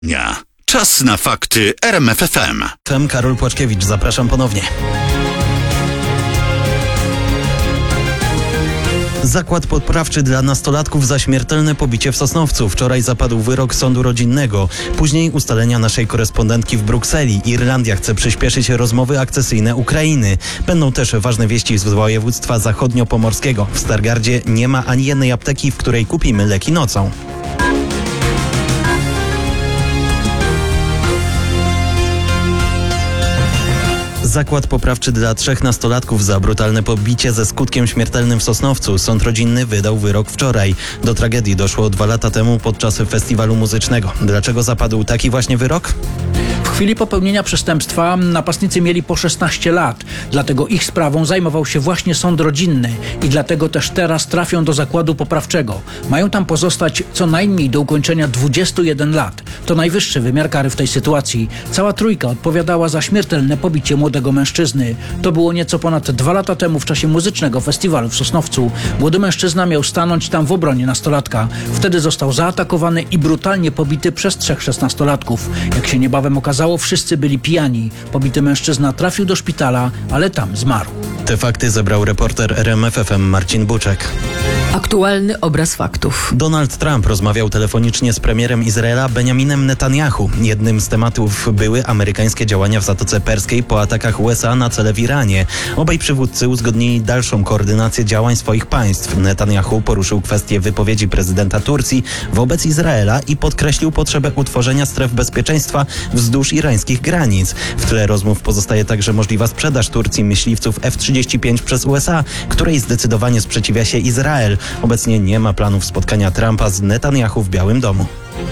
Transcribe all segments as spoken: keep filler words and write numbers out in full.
Dnia. Czas na fakty R M F F M. Tem Karol Płaczkiewicz, zapraszam ponownie. Zakład poprawczy dla nastolatków za śmiertelne pobicie w Sosnowcu. Wczoraj zapadł wyrok sądu rodzinnego. Później ustalenia naszej korespondentki w Brukseli. Irlandia chce przyspieszyć rozmowy akcesyjne Ukrainy. Będą też ważne wieści z województwa zachodniopomorskiego. W Stargardzie nie ma ani jednej apteki, w której kupimy leki nocą. Zakład poprawczy dla trzech nastolatków za brutalne pobicie ze skutkiem śmiertelnym w Sosnowcu. Sąd rodzinny wydał wyrok wczoraj. Do tragedii doszło dwa lata temu podczas festiwalu muzycznego. Dlaczego zapadł taki właśnie wyrok? W chwili popełnienia przestępstwa napastnicy mieli po szesnaście lat. Dlatego ich sprawą zajmował się właśnie sąd rodzinny i dlatego też teraz trafią do zakładu poprawczego. Mają tam pozostać co najmniej do ukończenia dwudziestu jeden lat. To najwyższy wymiar kary w tej sytuacji. Cała trójka odpowiadała za śmiertelne pobicie młodego mężczyzny. To było nieco ponad dwa lata temu w czasie muzycznego festiwalu w Sosnowcu. Młody mężczyzna miał stanąć tam w obronie nastolatka. Wtedy został zaatakowany i brutalnie pobity przez trzech szesnastolatków. Jak się niebawem okazało, wszyscy byli pijani. Pobity mężczyzna trafił do szpitala, ale tam zmarł. Te fakty zebrał reporter R M F F M Marcin Buczek. Aktualny obraz faktów. Donald Trump rozmawiał telefonicznie z premierem Izraela Benjaminem Netanyahu. Jednym z tematów były amerykańskie działania w Zatoce Perskiej po atakach U S A na cele w Iranie. Obaj przywódcy uzgodnili dalszą koordynację działań swoich państw. Netanyahu poruszył kwestię wypowiedzi prezydenta Turcji wobec Izraela i podkreślił potrzebę utworzenia stref bezpieczeństwa wzdłuż irańskich granic. W tle rozmów pozostaje także możliwa sprzedaż Turcji myśliwców F trzydzieści pięć przez U S A, której zdecydowanie sprzeciwia się Izrael. Obecnie nie ma planów spotkania Trumpa z Netanyahu w Białym Domu.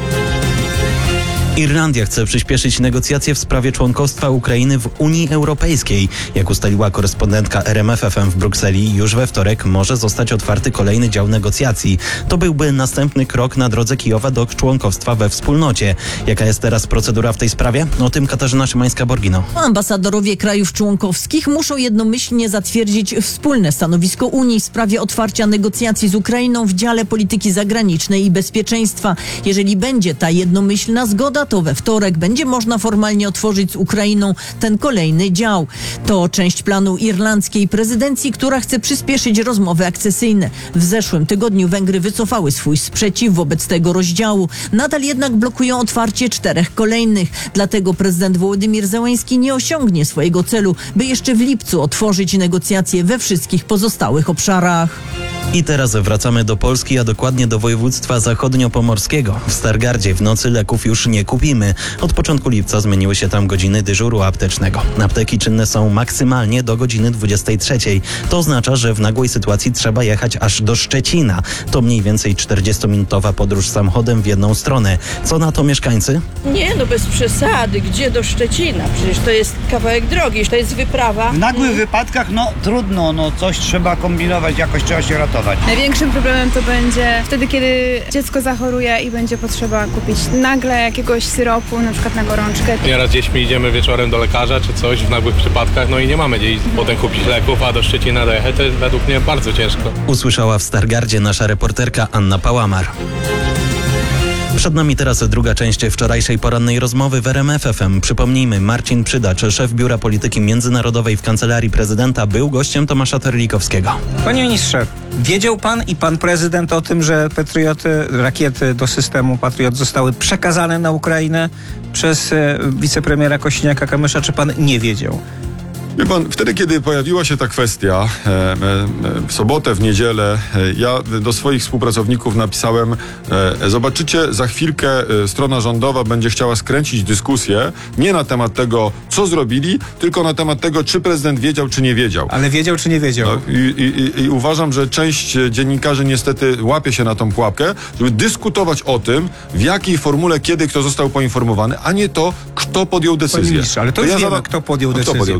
Irlandia chce przyspieszyć negocjacje w sprawie członkostwa Ukrainy w Unii Europejskiej. Jak ustaliła korespondentka R M F F M w Brukseli, już we wtorek może zostać otwarty kolejny dział negocjacji. To byłby następny krok na drodze Kijowa do członkostwa we wspólnocie. Jaka jest teraz procedura w tej sprawie? O tym Katarzyna Szymańska-Borgino. Ambasadorowie krajów członkowskich muszą jednomyślnie zatwierdzić wspólne stanowisko Unii w sprawie otwarcia negocjacji z Ukrainą w dziale polityki zagranicznej i bezpieczeństwa. Jeżeli będzie ta jednomyślna zgoda, to we wtorek będzie można formalnie otworzyć z Ukrainą ten kolejny dział. To część planu irlandzkiej prezydencji, która chce przyspieszyć rozmowy akcesyjne. W zeszłym tygodniu Węgry wycofały swój sprzeciw wobec tego rozdziału. Nadal jednak blokują otwarcie czterech kolejnych. Dlatego prezydent Wołodymir Zełenski nie osiągnie swojego celu, by jeszcze w lipcu otworzyć negocjacje we wszystkich pozostałych obszarach. I teraz wracamy do Polski, a dokładnie do województwa zachodniopomorskiego. W Stargardzie w nocy leków już nie kupimy. Od początku lipca zmieniły się tam godziny dyżuru aptecznego. Apteki czynne są maksymalnie do godziny dwudziestej trzeciej. To oznacza, że w nagłej sytuacji trzeba jechać aż do Szczecina. To mniej więcej czterdziestominutowa podróż samochodem w jedną stronę. Co na to mieszkańcy? Nie, no bez przesady. Gdzie do Szczecina? Przecież to jest kawałek drogi, to jest wyprawa. W nagłych wypadkach, no trudno, no coś trzeba kombinować, jakoś trzeba się ratować. Największym problemem to będzie wtedy, kiedy dziecko zachoruje i będzie potrzeba kupić nagle jakiegoś syropu, na przykład na gorączkę. Nieraz dziećmi idziemy wieczorem do lekarza czy coś w nagłych przypadkach, no i nie mamy gdzie potem kupić leków, a do Szczecina dojechać to jest według mnie bardzo ciężko. Usłyszała w Stargardzie nasza reporterka Anna Pałamar. Przed nami teraz druga część wczorajszej porannej rozmowy w R M F F M. Przypomnijmy, Marcin Przydacz, szef Biura Polityki Międzynarodowej w Kancelarii Prezydenta, był gościem Tomasza Terlikowskiego. Panie ministrze, wiedział pan i pan prezydent o tym, że Patrioty, rakiety do systemu Patriot zostały przekazane na Ukrainę przez e, wicepremiera Kosiniaka-Kamysza, czy pan nie wiedział? Wie pan, wtedy, kiedy pojawiła się ta kwestia, e, e, w sobotę, w niedzielę, e, ja do swoich współpracowników napisałem, e, zobaczycie, za chwilkę e, strona rządowa będzie chciała skręcić dyskusję nie na temat tego, co zrobili, tylko na temat tego, czy prezydent wiedział, czy nie wiedział. Ale wiedział, czy nie wiedział? No, i, i, I uważam, że część dziennikarzy niestety łapie się na tą pułapkę, żeby dyskutować o tym, w jakiej formule, kiedy kto został poinformowany, a nie to, kto podjął decyzję. Panie ministrze, ale to, to już ja wiemy, zada... kto podjął decyzję. Kto podjął decyzję? Podjął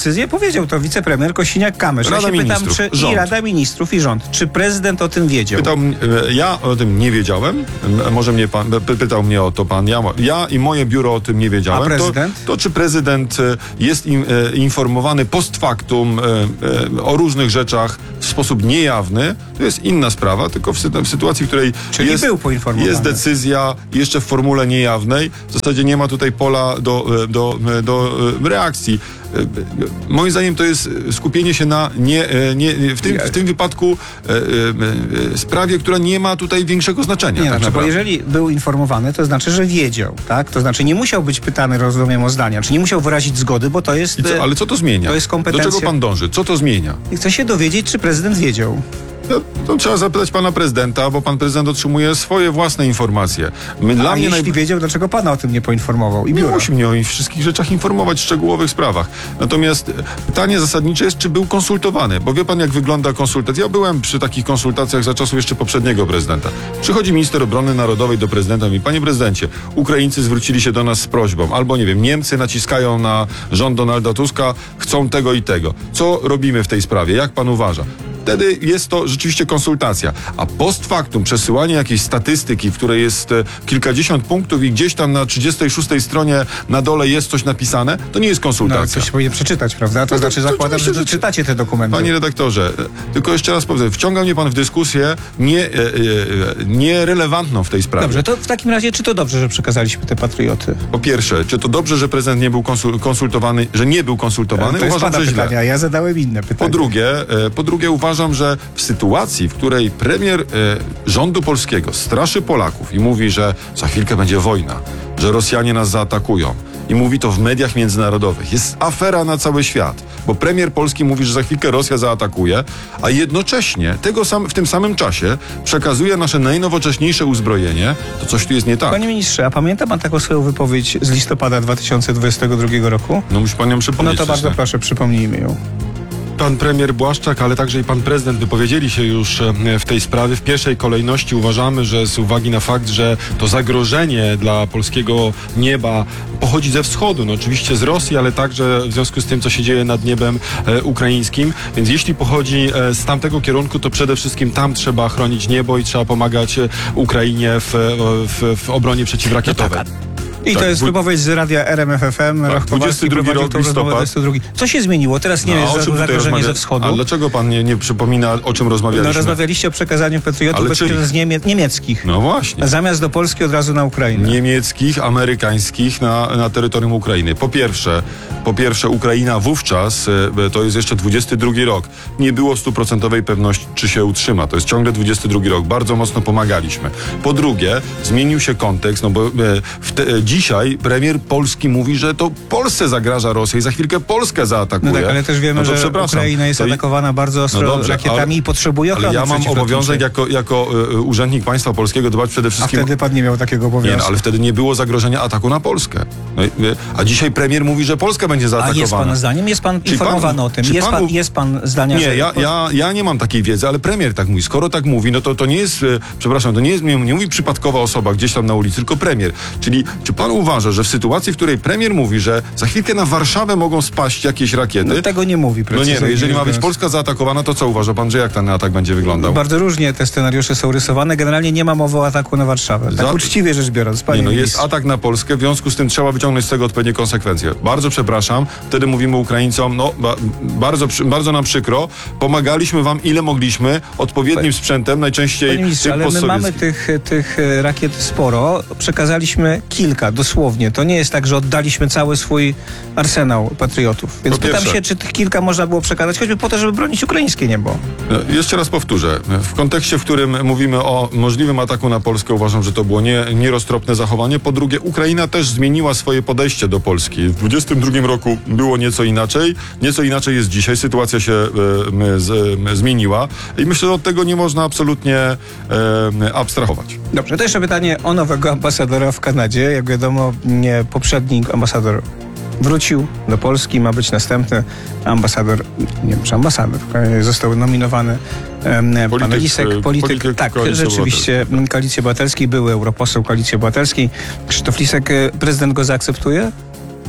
decyzję? Powiedział to wicepremier Kosiniak-Kamysz. Ja Rada się pytam, Ministrów, czy rząd. i Rada Ministrów, i rząd. Czy prezydent o tym wiedział? Pytał, m- e, ja o tym nie wiedziałem. M- Może mnie pan, py- pytał mnie o to pan. Ja, ja i moje biuro o tym nie wiedziałem. A prezydent? To, to czy prezydent e, jest im, e, informowany post factum e, e, o różnych rzeczach w sposób niejawny, to jest inna sprawa, tylko w, sy- w sytuacji, w której Czyli jest, był poinformowany. jest decyzja jeszcze w formule niejawnej, w zasadzie nie ma tutaj pola do, e, do, e, do e, reakcji. E, Moim zdaniem to jest skupienie się na nie, e, nie, w, tym, w tym wypadku e, e, e, sprawie, która nie ma tutaj większego znaczenia. Nie, tak znaczy, bo naprawdę. jeżeli był informowany, to znaczy, że wiedział, tak? To znaczy nie musiał być pytany, rozumiem, o zdania, czy nie musiał wyrazić zgody, bo to jest... I co, ale co to zmienia? To jest kompetencja- Do czego pan dąży? Co to zmienia? I chcę się dowiedzieć, czy prezydent wiedział. To, to trzeba zapytać pana prezydenta, bo pan prezydent otrzymuje swoje własne informacje. My, dla A mnie jeśli naj- wiedział, dlaczego pana o tym nie poinformował? I Nie biuro. musi mnie o wszystkich rzeczach informować, w szczegółowych sprawach. Natomiast e, pytanie zasadnicze jest, czy był konsultowany. Bo wie pan, jak wygląda konsultacja. Ja byłem przy takich konsultacjach za czasów jeszcze poprzedniego prezydenta. Przychodzi minister obrony narodowej do prezydenta i mówi: panie prezydencie, Ukraińcy zwrócili się do nas z prośbą. Albo, nie wiem, Niemcy naciskają na rząd Donalda Tuska, chcą tego i tego. Co robimy w tej sprawie? Jak pan uważa? Wtedy jest to rzeczywiście konsultacja. A post factum, przesyłanie jakiejś statystyki, w której jest e, kilkadziesiąt punktów i gdzieś tam na trzydziestej szóstej stronie na dole jest coś napisane, to nie jest No, konsultacja. coś powinien przeczytać, prawda? To No to- znaczy to zakładam, oczywiście, że że- czytacie te dokumenty. Panie redaktorze, e, tylko jeszcze raz powiem, wciąga mnie pan w dyskusję nie, e, e, nierelewantną w tej sprawie. Dobrze, to w takim razie, czy to dobrze, że przekazaliśmy te patrioty? Po pierwsze, czy to dobrze, że prezydent nie był konsul- konsultowany, że nie był konsultowany? to jest Uważam, pana że źle. pytanie, a ja zadałem inne pytanie. Po drugie, e, po drugie uważam, że w sytuacji, w której premier e, rządu polskiego straszy Polaków i mówi, że za chwilkę będzie wojna, że Rosjanie nas zaatakują i mówi to w mediach międzynarodowych, jest afera na cały świat, bo premier polski mówi, że za chwilkę Rosja zaatakuje, a jednocześnie tego sam, w tym samym czasie przekazuje nasze najnowocześniejsze uzbrojenie, to coś tu jest nie tak. Panie ministrze, a pamięta pan taką swoją wypowiedź z listopada dwa tysiące dwudziestego drugiego roku? No musi pan ją No przypomnieć. to bardzo przecież. proszę, przypomnijmy ją. Pan premier Błaszczak, ale także i pan prezydent wypowiedzieli się już e, w tej sprawie. W pierwszej kolejności uważamy, że z uwagi na fakt, że to zagrożenie dla polskiego nieba pochodzi ze wschodu, no oczywiście z Rosji, ale także w związku z tym, co się dzieje nad niebem e, ukraińskim. Więc jeśli pochodzi e, z tamtego kierunku, to przede wszystkim tam trzeba chronić niebo i trzeba pomagać e, Ukrainie w, w, w obronie przeciwrakietowej. I Tak, to jest dwu- wypowiedź z radia R M F F M. Tak, Rach Kowalski dwudziesty drugi prowadził rok, tą rozmowę, listopad. dwudziesty drugi. Co się zmieniło? Teraz nie No, a jest o czym tutaj zagrożenie rozmawia- ze wschodu. A dlaczego pan nie, nie przypomina, o czym No, rozmawialiśmy? rozmawialiście o przekazaniu patriotów Ale bezpośrednio czyich? z niemie- niemieckich. No właśnie. Zamiast do Polski od razu na Ukrainę. Niemieckich, amerykańskich na, na terytorium Ukrainy. Po pierwsze, po pierwsze Ukraina wówczas, e, to jest jeszcze dwudziesty drugi rok, nie było stuprocentowej pewności, czy się utrzyma. To jest ciągle dwudziesty drugi rok. Bardzo mocno pomagaliśmy. Po drugie, zmienił się kontekst, no bo e, w te, e, dzisiaj premier Polski mówi, że to Polsce zagraża Rosja i za chwilkę Polskę zaatakuje. No tak, ale też wiemy, No to że przepraszam. Ukraina jest To i- atakowana bardzo ostro No dobrze, rakietami ale- i potrzebuje ochrony Ale ja mam przeciwlotniczej. obowiązek jako, jako e, urzędnik państwa polskiego dbać przede A wszystkim... wtedy pan nie miał takiego Nie, obowiązku. no, ale wtedy nie było zagrożenia ataku na Polskę. No, i- a dzisiaj premier mówi, że Polska będzie A zaatakowana. jest pan zdaniem? Jest pan Czy informowany pan- o tym? czy Jest pan, panu- jest pan zdania, Nie, że... ja, ja, ja nie mam takiej wiedzy, ale premier tak mówi. Skoro tak mówi, no to to nie jest, e, przepraszam, to nie jest, nie, nie mówi przypadkowa osoba gdzieś tam na ulicy, tylko premier. Czyli czy pan uważa, że w sytuacji, w której premier mówi, że za chwilkę na Warszawę mogą spaść jakieś rakiety, No, tego nie mówi no precyzyjnie. nie, no jeżeli ma być biorąc. Polska zaatakowana, to co uważa pan, że jak ten atak będzie wyglądał? Bardzo różnie te scenariusze są rysowane. Generalnie nie ma mowy o ataku na Warszawę. Tak Za- uczciwie rzecz biorąc, panie Nie, no jest ministrze. atak na Polskę, w związku z tym trzeba wyciągnąć z tego odpowiednie konsekwencje. Bardzo przepraszam, wtedy mówimy Ukraińcom, no ba, bardzo, przy- bardzo nam przykro, pomagaliśmy wam ile mogliśmy, odpowiednim sprzętem, najczęściej Panie ministrze, tym ale my mamy postsowieckich. tych, tych e, rakiet sporo. Przekazaliśmy kilka, dosłownie. To nie jest tak, że oddaliśmy cały swój arsenał patriotów. Więc Po pytam pierwsze- się, czy tych kilka można było przekazać, choćby po to, żeby bronić ukraińskie niebo. No, jeszcze raz powtórzę, w kontekście, w którym mówimy o możliwym ataku na Polskę, uważam, że to było nie, nieroztropne zachowanie. Po drugie, Ukraina też zmieniła swoje podejście do Polski. W dwudziestym drugim roku było nieco inaczej, nieco inaczej jest dzisiaj, sytuacja się e, m, z, m, zmieniła i myślę, że od tego nie można absolutnie e, abstrahować. Dobrze, to jeszcze pytanie o nowego ambasadora w Kanadzie. Jak wiadomo, nie, poprzedni ambasador wrócił do Polski, ma być następny ambasador, nie wiem, czy ambasador, e, został nominowany em, pan Polityk, Lisek, e, polityk, polityk tak, Koalicji rzeczywiście, Koalicji Obywatelskiej, były europoseł Koalicji Obywatelskiej. Krzysztof Lisek, e, prezydent go zaakceptuje?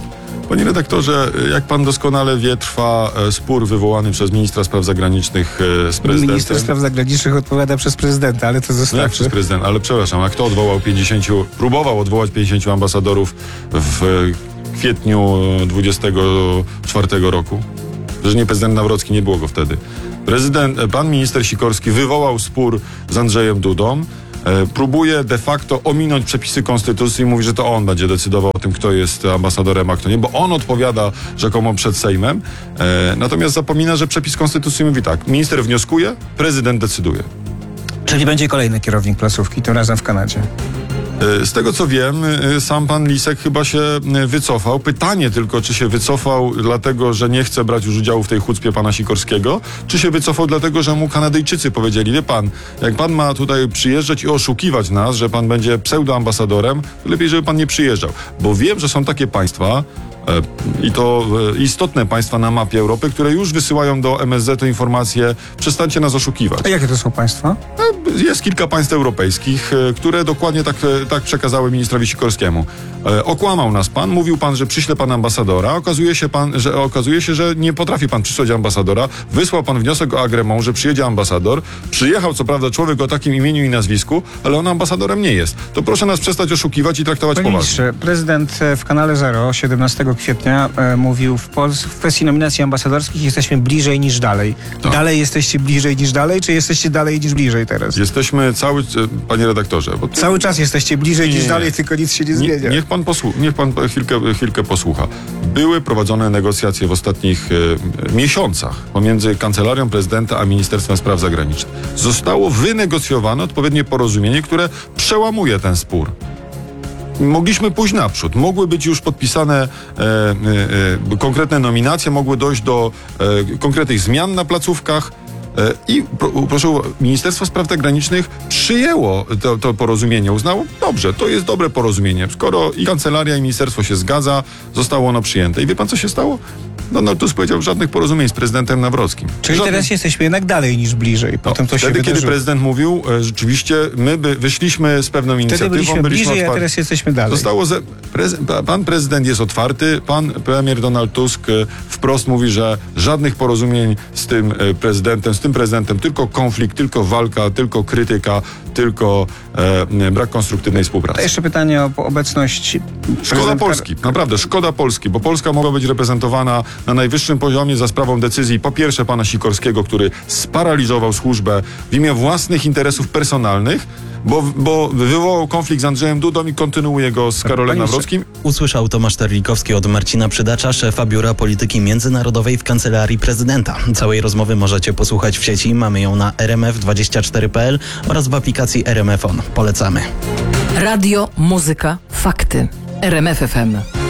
Panie redaktorze, jak pan doskonale wie, trwa e, spór wywołany przez ministra spraw zagranicznych e, z prezydentem. Minister spraw zagranicznych odpowiada przez prezydenta, ale to No jak zostawmy. przez prezydenta, ale przepraszam, a kto odwołał pięćdziesięciu, próbował odwołać pięćdziesięciu ambasadorów w e, kwietniu dwudziestego czwartego roku? Że nie prezydent Nawrocki, nie było go wtedy. Prezydent, pan minister Sikorski wywołał spór z Andrzejem Dudą. E, próbuje de facto ominąć przepisy konstytucji i mówi, że to on będzie decydował o tym, kto jest ambasadorem, a kto nie, bo on odpowiada rzekomo przed Sejmem. E, natomiast zapomina, że przepis konstytucji mówi tak: minister wnioskuje, prezydent decyduje. Czyli będzie kolejny kierownik placówki, tym razem w Kanadzie. Z tego co wiem, sam pan Lisek chyba się wycofał. Pytanie tylko, czy się wycofał dlatego, że nie chce brać już udziału w tej chucpie pana Sikorskiego, czy się wycofał dlatego, że mu Kanadyjczycy powiedzieli: wie pan, jak pan ma tutaj przyjeżdżać i oszukiwać nas, że pan będzie pseudoambasadorem, to lepiej, żeby pan nie przyjeżdżał. Bo wiem, że są takie państwa, i to istotne państwa na mapie Europy, które już wysyłają do M S Z informacje: przestańcie nas oszukiwać. A jakie to są państwa? Jest kilka państw europejskich, które dokładnie tak, tak przekazały ministrowi Sikorskiemu. Okłamał nas pan, mówił pan, że przyśle pan ambasadora, okazuje się, pan, że, okazuje się, że nie potrafi pan przysłać ambasadora, wysłał pan wniosek o agrement, że przyjedzie ambasador, przyjechał co prawda człowiek o takim imieniu i nazwisku, ale on ambasadorem nie jest. To proszę nas przestać oszukiwać i traktować Panie poważnie. ministrze, prezydent w kanale Zero siedemnastego kwietnia e, mówił w, Pols- w kwestii nominacji ambasadorskich jesteśmy bliżej niż dalej. Tak. Dalej jesteście bliżej niż dalej, czy jesteście dalej niż bliżej teraz? Jesteśmy cały, panie redaktorze, bo Cały czas jesteście bliżej Nie, niż nie, dalej, nie. tylko nic się nie Nie, zmienia. niech pan, posłu- niech pan chwilkę, chwilkę posłucha. Były prowadzone negocjacje w ostatnich e, miesiącach pomiędzy Kancelarią Prezydenta a Ministerstwem Spraw Zagranicznych. Zostało wynegocjowane odpowiednie porozumienie, które przełamuje ten spór. Mogliśmy pójść naprzód. Mogły być już podpisane e, e, e, konkretne nominacje, mogły dojść do e, konkretnych zmian na placówkach. E, I pro, proszę, Ministerstwo Spraw Zagranicznych przyjęło to, to porozumienie, uznało: dobrze, to jest dobre porozumienie. Skoro i kancelaria, i ministerstwo się zgadza, zostało ono przyjęte. I wie pan, co się stało? Donald Tusk powiedział: żadnych porozumień z prezydentem Nawrockim. Czyli Żadnych. teraz jesteśmy jednak dalej niż bliżej. Potem to się Wtedy, kiedy wydarzyło. prezydent mówił, e, rzeczywiście my by wyszliśmy z pewną Wtedy inicjatywą, byliśmy bliżej, a otwarci. teraz jesteśmy dalej. Zostało ze, prez, pan prezydent jest otwarty, pan premier Donald Tusk e, wprost mówi, że żadnych porozumień z tym e, prezydentem, z tym prezydentem, tylko konflikt, tylko walka, tylko krytyka, tylko e, brak konstruktywnej współpracy. To jeszcze pytanie o obecność Szkoda prezydenta- Polski, naprawdę szkoda Polski, bo Polska mogła być reprezentowana na najwyższym poziomie za sprawą decyzji po pierwsze pana Sikorskiego, który sparaliżował służbę w imię własnych interesów personalnych, bo, bo wywołał konflikt z Andrzejem Dudą i kontynuuje go z Karolem Panie Nawrockim. Usłyszał Tomasz Terlikowski od Marcina Przydacza, szefa Biura Polityki Międzynarodowej w Kancelarii Prezydenta. Całej rozmowy możecie posłuchać w sieci. Mamy ją na r m f dwadzieścia cztery kropka p l oraz w aplikacji R M F On. Polecamy. Radio, muzyka, fakty. R M F F M.